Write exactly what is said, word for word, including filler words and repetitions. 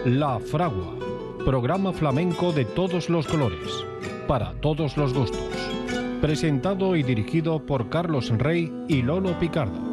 La Fragua, programa flamenco de todos los colores, para todos los gustos. Presentado y dirigido por Carlos Rey y Lolo Picardo.